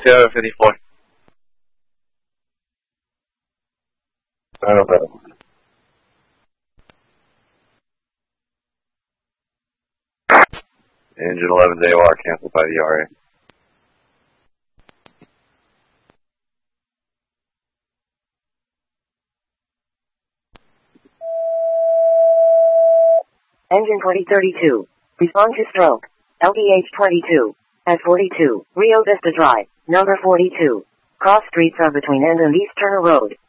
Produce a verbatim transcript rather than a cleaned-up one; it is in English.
Sierra fifty-four. I don't know. Engine eleven Z O R canceled by the R A. Engine twenty thirty-two. Respond to stroke. L D H twenty-two. S forty-two. Rio Vista Drive. Number forty-two. Cross streets are between End and East Turner Road.